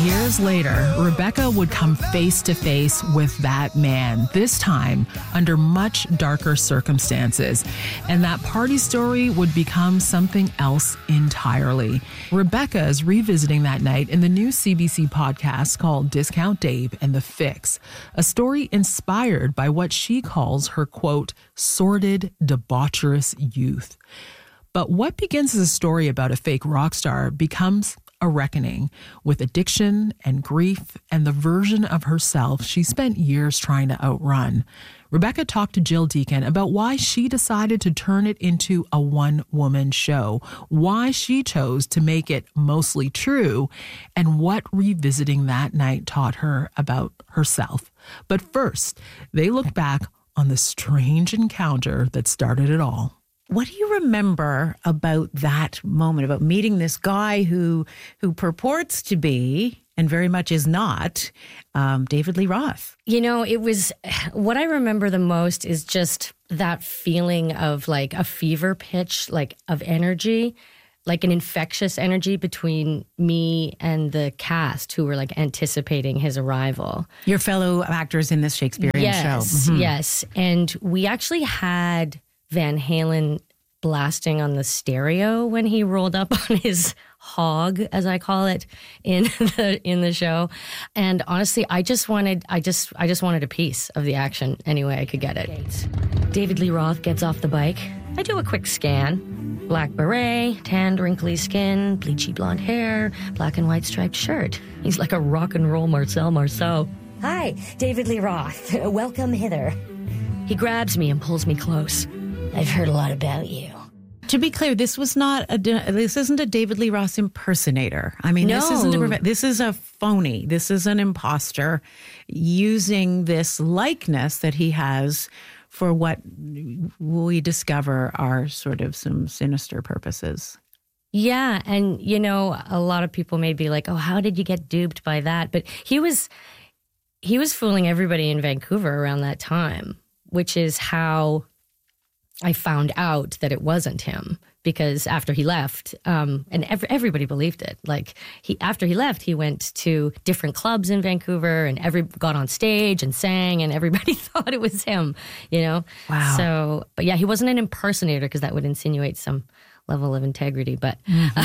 Years later, Rebecca would come face to face with that man, this time under much darker circumstances. And that party story would become something else entirely. Rebecca is revisiting that night in the new CBC podcast called Discount Dave and the Fix, a story inspired by what she calls her, quote, sordid, debaucherous youth. But what begins as a story about a fake rock star becomes a reckoning with addiction and grief and the version of herself she spent years trying to outrun. Rebecca talked to Jill Deacon about why she decided to turn it into a one-woman show, why she chose to make it mostly true, and what revisiting that night taught her about herself. But first, they look back on the strange encounter that started it all. What do you remember about that moment, about meeting this guy who purports to be, and very much is not, David Lee Roth? You know, it was, what I remember the most is just that feeling of like a fever pitch, like of energy, like an infectious energy between me and the cast who were like anticipating his arrival. Your fellow actors in this Shakespearean show. Mm-hmm. Yes. And we actually had Van Halen blasting on the stereo when he rolled up on his hog, as I call it, in the show. And honestly, I just wanted a piece of the action any way I could get it. David Lee Roth gets off the bike. I do a quick scan. Black beret, tanned, wrinkly skin, bleachy blonde hair, black and white striped shirt. He's like a rock and roll Marcel Marceau. Hi, David Lee Roth. Welcome hither. He grabs me and pulls me close. I've heard a lot about you. To be clear, this isn't a David Lee Roth impersonator. I mean, no. This is a phony. This is an imposter using this likeness that he has for what we discover are sort of some sinister purposes. Yeah, and you know, a lot of people may be like, "Oh, how did you get duped by that?" But he was fooling everybody in Vancouver around that time, which is how I found out that it wasn't him, because after he left, and everybody believed it. Like after he left, he went to different clubs in Vancouver and got on stage and sang, and everybody thought it was him. You know. Wow. So, but yeah, he wasn't an impersonator because that would insinuate some level of integrity. But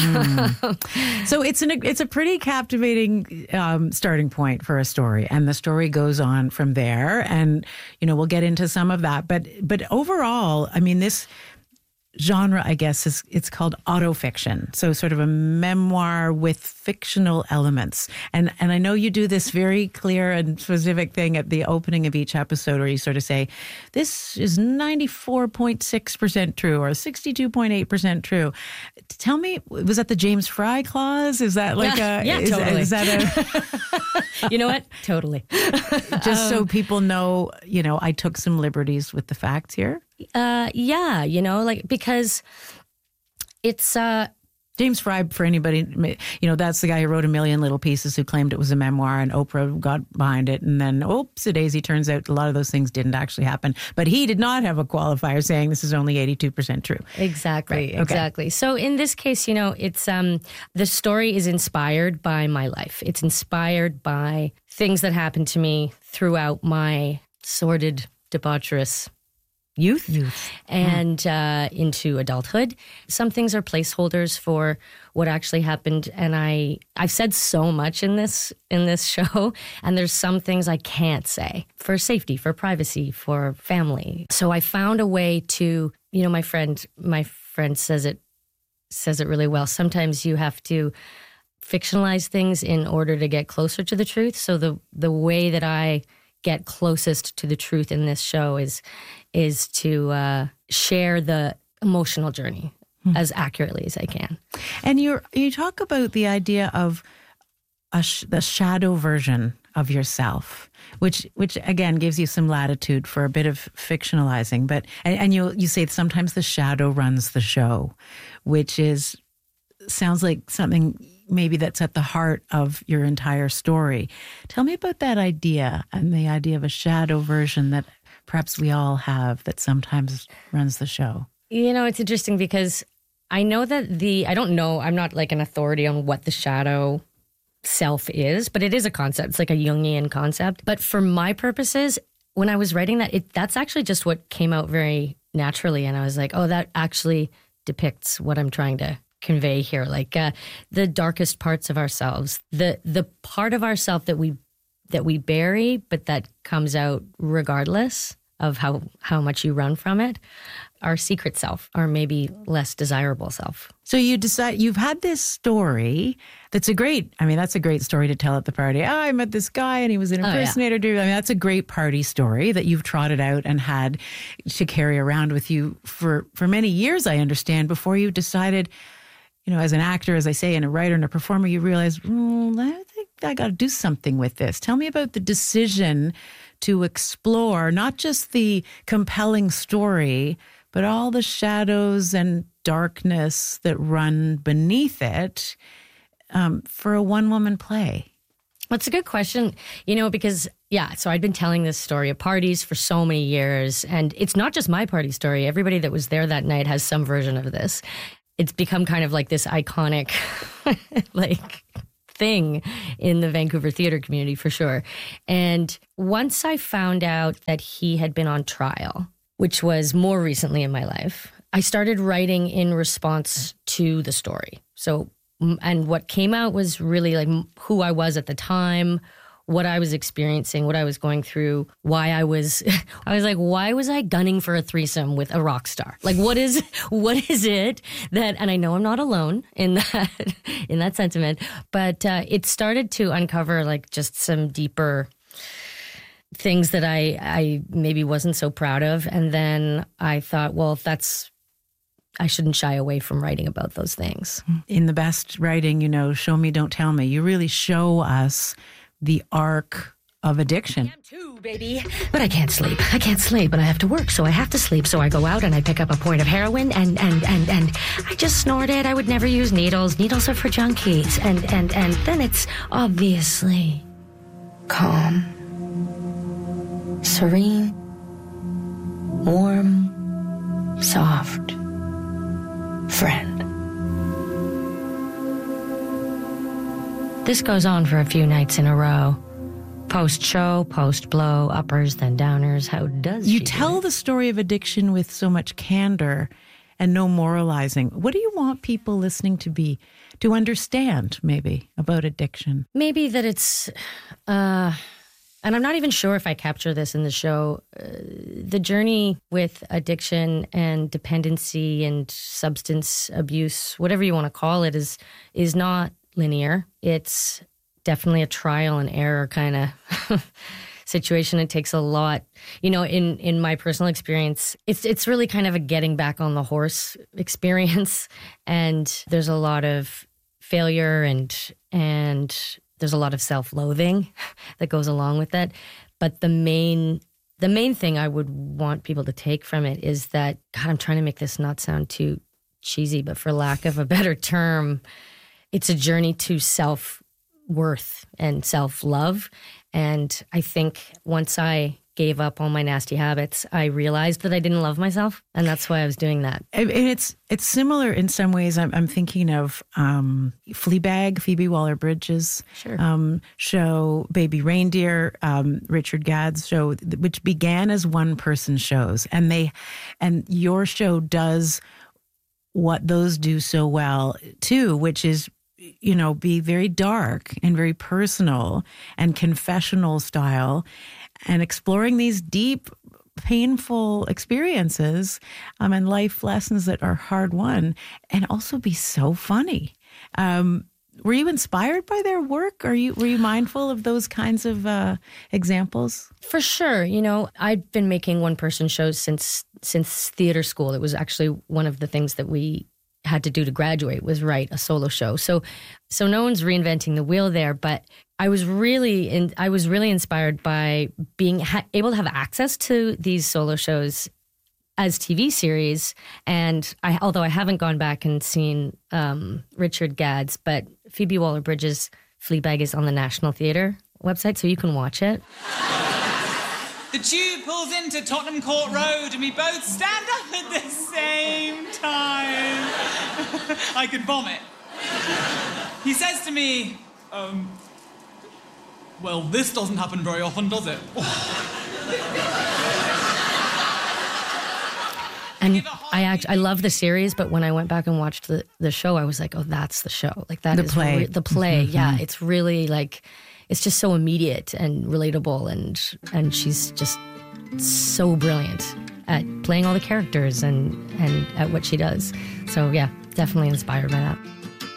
so it's a pretty captivating starting point for a story, and the story goes on from there. And you know, we'll get into some of that. But overall, I mean, this genre, I guess, it's called autofiction. So sort of a memoir with fictional elements. And I know you do this very clear and specific thing at the opening of each episode where you sort of say, this is 94.6% true or 62.8% true. Tell me, was that the James Fry clause? Is that like totally. Is that a... You know what? Totally. Just so people know, you know, I took some liberties with the facts here. Yeah, you know, like, because it's James Fry, for anybody, you know, that's the guy who wrote A Million Little Pieces, who claimed it was a memoir, and Oprah got behind it. And then, oops-a-daisy, turns out a lot of those things didn't actually happen. But he did not have a qualifier saying this is only 82% true. Exactly, right. Okay. Exactly. So in this case, you know, it's the story is inspired by my life. It's inspired by things that happened to me throughout my sordid, debaucherous youth. And into adulthood. Some things are placeholders for what actually happened, and I've said so much in this show, and there's some things I can't say for safety, for privacy, for family. So I found a way to, you know, my friend says it really well. Sometimes you have to fictionalize things in order to get closer to the truth. So the way that I get closest to the truth in this show is to share the emotional journey as accurately as I can. And you talk about the idea of the shadow version of yourself, which again gives you some latitude for a bit of fictionalizing. But and you say sometimes the shadow runs the show, which sounds like something maybe that's at the heart of your entire story. Tell me about that idea and the idea of a shadow version that perhaps we all have that sometimes runs the show. You know, it's interesting because I know that I'm not like an authority on what the shadow self is, but it is a concept. It's like a Jungian concept. But for my purposes, when I was writing that, that's actually just what came out very naturally. And I was like, oh, that actually depicts what I'm trying to convey here. Like the darkest parts of ourselves, the part of ourself that we bury, but that comes out regardless of how much you run from it. Our secret self, our maybe less desirable self. So you've had this story that's a great story to tell at the party. Oh, I met this guy and he was an impersonator. I mean, that's a great party story that you've trotted out and had to carry around with you for many years, I understand, before you decided, as an actor, as I say, and a writer and a performer, you realize, I think I got to do something with this. Tell me about the decision to explore not just the compelling story, but all the shadows and darkness that run beneath it for a one-woman play. That's a good question, because, so I'd been telling this story at parties for so many years, and it's not just my party story. Everybody that was there that night has some version of this. It's become kind of like this iconic, thing in the Vancouver theater community for sure. And once I found out that he had been on trial, which was more recently in my life, I started writing in response to the story. So, and what came out was really like who I was at the time, what I was experiencing, what I was going through, why I was like, why was I gunning for a threesome with a rock star? Like, what is it that, and I know I'm not alone in that sentiment, but it started to uncover like just some deeper things that I maybe wasn't so proud of. And then I thought, well, I shouldn't shy away from writing about those things. In the best writing, show me, don't tell me, you really show us the arc of addiction. I am too, baby. But I can't sleep. But I have to work, so I have to sleep. So I go out and I pick up a point of heroin and I just snort it. I would never use needles. Needles are for junkies. And then it's obviously calm, serene, warm, soft, friend. This goes on for a few nights in a row. Post-show, post-blow, uppers, then downers. How does you tell the story of addiction with so much candor and no moralizing? What do you want people listening to understand, maybe, about addiction? Maybe that it's, and I'm not even sure if I capture this in the show, the journey with addiction and dependency and substance abuse, whatever you want to call it, is not linear. It's definitely a trial and error kind of situation. It takes a lot, in my personal experience, it's really kind of a getting back on the horse experience. And there's a lot of failure and there's a lot of self-loathing that goes along with that. But the main thing I would want people to take from it is that, God, I'm trying to make this not sound too cheesy, but for lack of a better term, it's a journey to self-worth and self-love. And I think once I gave up all my nasty habits, I realized that I didn't love myself. And that's why I was doing that. And it's similar in some ways. I'm thinking of Fleabag, Phoebe Waller-Bridge's show, Baby Reindeer, Richard Gadd's show, which began as one-person shows. And your show does what those do so well, too, which is be very dark and very personal and confessional style and exploring these deep, painful experiences and life lessons that are hard won and also be so funny. Were you inspired by their work? Were you mindful of those kinds of examples? For sure. I've been making one-person shows since theater school. It was actually one of the things that we had to do to graduate was write a solo show. So no one's reinventing the wheel there, but I was really inspired by being able to have access to these solo shows as TV series. And although I haven't gone back and seen Richard Gadd's, but Phoebe Waller-Bridge's Fleabag is on the National Theatre website, so you can watch it. The tube pulls into Tottenham Court Road and we both stand up at the same time. I could vomit. He says to me, Well, this doesn't happen very often, does it? And I love the series, but when I went back and watched the show, I was like, oh, that's the show. Like that The is play. the play. Yeah, it's really like, it's just so immediate and relatable, and she's just so brilliant at playing all the characters and at what she does. So yeah, definitely inspired by that.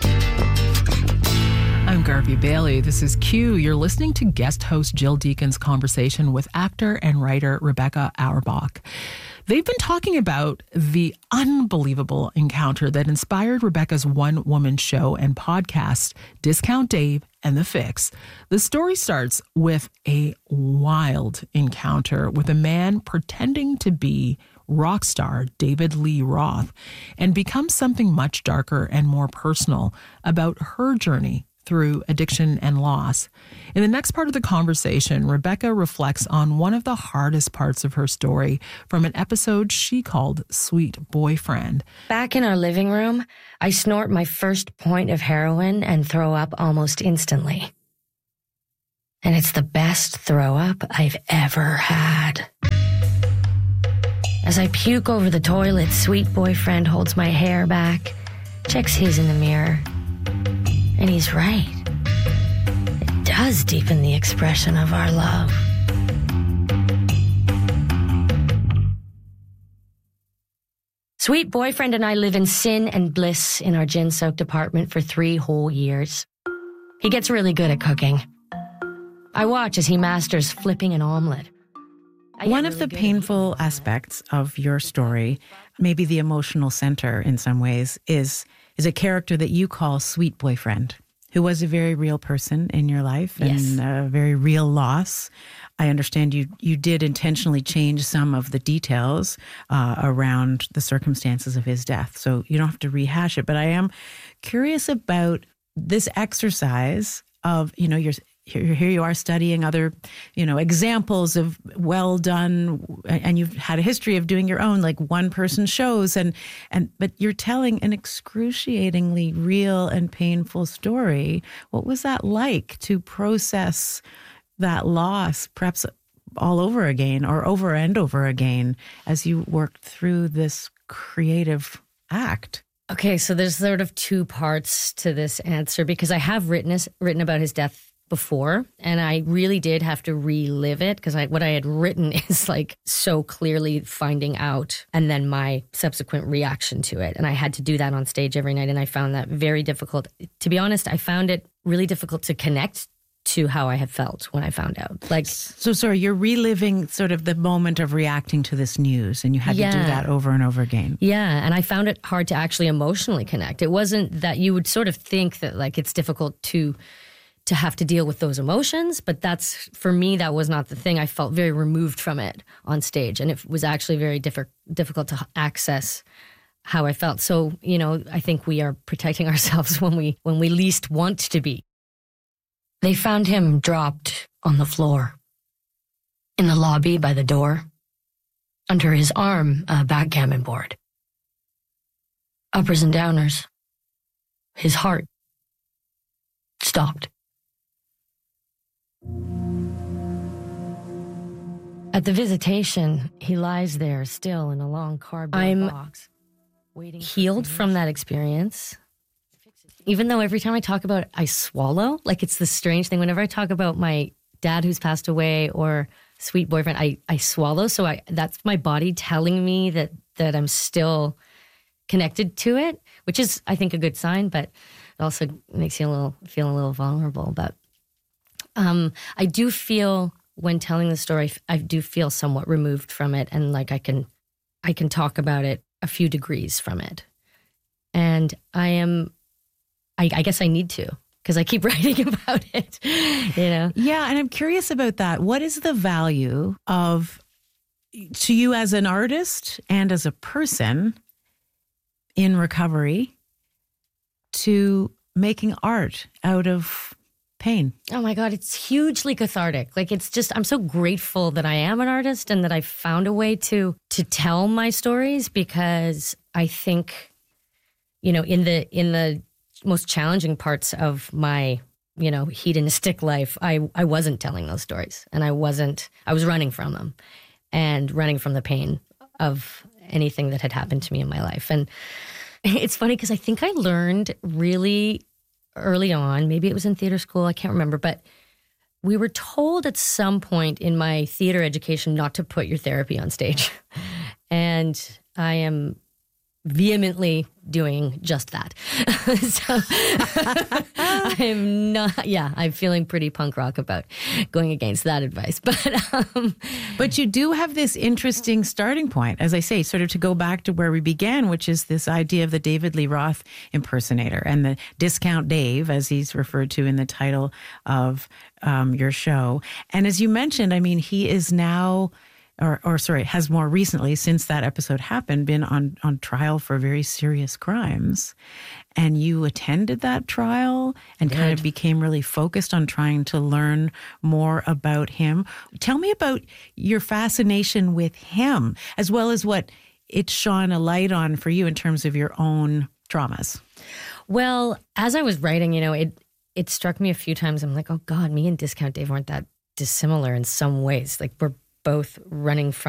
I'm Garvey Bailey. This is Q. You're listening to guest host Jill Deacon's conversation with actor and writer Rebecca Auerbach. They've been talking about the unbelievable encounter that inspired Rebecca's one-woman show and podcast, Discount Dave and The Fix. The story starts with a wild encounter with a man pretending to be rock star David Lee Roth and becomes something much darker and more personal about her journey through addiction and loss. In the next part of the conversation, Rebecca reflects on one of the hardest parts of her story from an episode she called Sweet Boyfriend. Back in our living room, I snort my first point of heroin and throw up almost instantly. And it's the best throw up I've ever had. As I puke over the toilet, Sweet Boyfriend holds my hair back, checks his in the mirror. And he's right. It does deepen the expression of our love. Sweet Boyfriend and I live in sin and bliss in our gin-soaked apartment for 3 whole years. He gets really good at cooking. I watch as he masters flipping an omelet. One of the painful aspects of your story, maybe the emotional center in some ways, is a character that you call Sweet Boyfriend, who was a very real person in your life and a very real loss. I understand you did intentionally change some of the details around the circumstances of his death, so you don't have to rehash it. But I am curious about this exercise of, here you are studying other, examples of well done, and you've had a history of doing your own, like one-person shows, but you're telling an excruciatingly real and painful story. What was that like to process that loss, perhaps all over again or over and over again, as you worked through this creative act? Okay, so there's sort of 2 parts to this answer, because I have written about his death before, and I really did have to relive it, because what I had written is like so clearly finding out and then my subsequent reaction to it. And I had to do that on stage every night, and I found that very difficult. To be honest, I found it really difficult to connect to how I had felt when I found out. So sorry, you're reliving sort of the moment of reacting to this news, and you had to do that over and over again. Yeah, and I found it hard to actually emotionally connect. It wasn't that you would sort of think that like it's difficult to have to deal with those emotions, but for me, that was not the thing. I felt very removed from it on stage, and it was actually very difficult to access how I felt. So, I think we are protecting ourselves when we least want to be. They found him dropped on the floor, in the lobby by the door, under his arm, a backgammon board. Uppers and downers. His heart stopped. At the visitation, he lies there still in a long cardboard box. I'm healed from that experience. Even though every time I talk about it, I swallow. Like, it's the strange thing. Whenever I talk about my dad who's passed away or Sweet Boyfriend, I swallow. So that's my body telling me that I'm still connected to it, which is, I think, a good sign, but it also makes you feel a little vulnerable. But I do feel, when telling the story, I do feel somewhat removed from it, and like I can talk about it a few degrees from it. And I guess I need to, because I keep writing about it, Yeah, and I'm curious about that. What is the value to you as an artist and as a person in recovery, to making art out of pain? Oh my God, it's hugely cathartic. Like, it's just, I'm so grateful that I am an artist and that I found a way to tell my stories, because I think, in the most challenging parts of my hedonistic life, I wasn't telling those stories, and I was running from them and running from the pain of anything that had happened to me in my life. And it's funny because I think I learned really early on, maybe it was in theater school, I can't remember, but we were told at some point in my theater education not to put your therapy on stage. And I am vehemently doing just that. So I'm feeling pretty punk rock about going against that advice. But you do have this interesting starting point, as I say, sort of to go back to where we began, which is this idea of the David Lee Roth impersonator and the Discount Dave, as he's referred to in the title of your show. And as you mentioned, I mean, he is now... has more recently, since that episode happened, been on trial for very serious crimes. And you attended that trial and kind of became really focused on trying to learn more about him. Tell me about your fascination with him, as well as what it shone a light on for you in terms of your own traumas. Well, as I was writing, it struck me a few times. I'm like, oh God, me and Discount Dave aren't that dissimilar in some ways. Like we're both running from